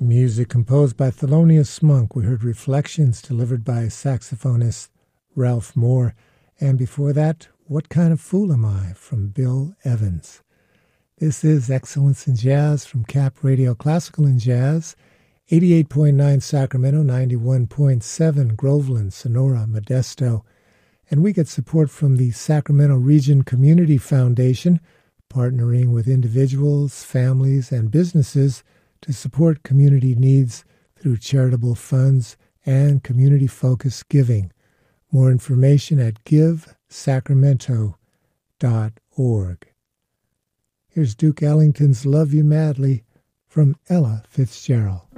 Music composed by Thelonious Monk. We heard Reflections delivered by saxophonist Ralph Moore. And before that, What Kind of Fool Am I from Bill Evans. This is Excellence in Jazz from Cap Radio Classical and Jazz, 88.9 Sacramento, 91.7 Groveland, Sonora, Modesto. And we get support from the Sacramento Region Community Foundation, partnering with individuals, families, and businesses to support community needs through charitable funds and community-focused giving. More information at givesacramento.org. Here's Duke Ellington's Love You Madly from Ella Fitzgerald.